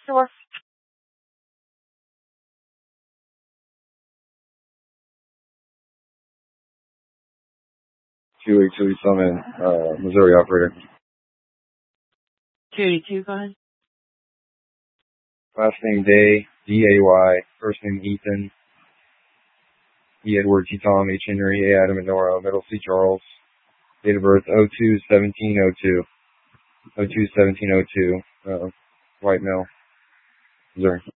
source. 282 Summon, Missouri operator. 282, go ahead. Last name Day, D-A-Y. First name Ethan. E. Edward, T. Tom, H. Henry, A. Adam, and Nora, middle C. Charles. Date of birth 02/17/02. 02/17/02. White male, Missouri.